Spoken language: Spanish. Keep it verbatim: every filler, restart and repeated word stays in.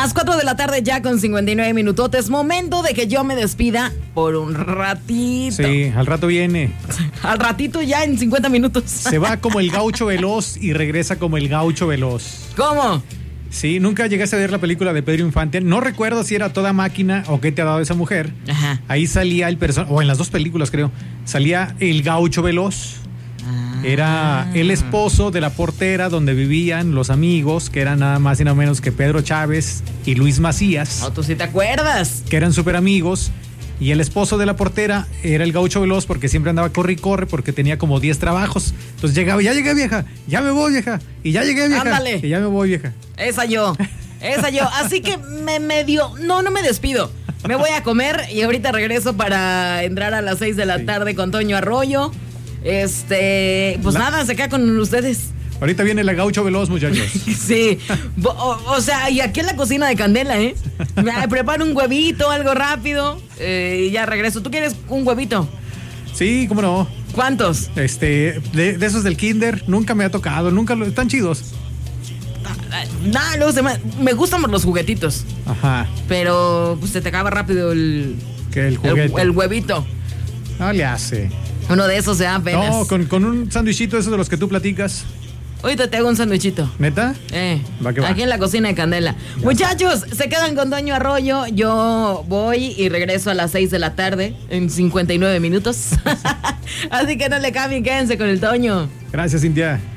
Las cuatro de la tarde ya con cincuenta y nueve minutotes. Momento de que yo me despida por un ratito. Sí, al rato viene. Al ratito ya en cincuenta minutos. Se va como el gaucho veloz y regresa como el gaucho veloz. ¿Cómo? Sí, nunca llegaste a ver la película de Pedro Infante. No recuerdo si era Toda Máquina o Qué te ha dado esa mujer. Ajá. Ahí salía el personaje, o en las dos películas creo, salía el gaucho veloz. Era el esposo de la portera donde vivían los amigos, que eran nada más y nada menos que Pedro Chávez y Luis Macías. No, tú sí te acuerdas. Que eran súper amigos. Y el esposo de la portera era el gaucho veloz porque siempre andaba corre y corre porque tenía como diez trabajos. Entonces llegaba, ya llegué vieja, ya me voy vieja, y ya llegué vieja, Ándale. y ya me voy vieja. Esa yo, esa yo. Así que me medio, no, no me despido. Me voy a comer y ahorita regreso para entrar a las seis de la Sí. tarde con Toño Arroyo. Este, pues La- nada, se queda con ustedes. Ahorita viene el gaucho veloz, muchachos. Sí, Bo- o, o sea, y aquí en la cocina de Candela, ¿eh? Me preparo un huevito, algo rápido, eh, y ya regreso. ¿Tú quieres un huevito? Sí, cómo no. ¿Cuántos? Este, de, de esos del kinder, nunca me ha tocado, nunca lo, están chidos. Nada, luego se me, me gustan los juguetitos, Ajá, pero pues se te acaba rápido el, que el el, juguete. el huevito. No le hace. Uno de esos se da apenas. No, con, con un sándwichito esos de los que tú platicas. Ahorita te hago un sándwichito. ¿Neta? Eh, Va que va. aquí en la cocina de Candela. Muchachos, se quedan con Toño Arroyo. Yo voy y regreso a las seis de la tarde en cincuenta y nueve minutos. Así que no le cambien, quédense con el Toño. Gracias, Cintia.